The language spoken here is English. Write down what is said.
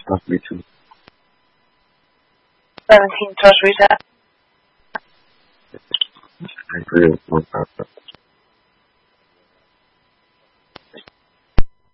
Love me too. 17, just read that. I agree with that.